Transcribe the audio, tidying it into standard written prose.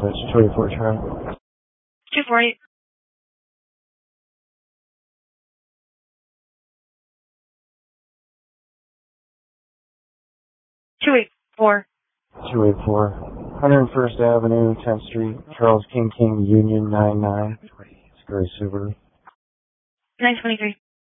switch, 24 Charlie. 248. Two 101st Avenue, 10th Street, Charles King, Union 99. It's Gray Subaru. 923.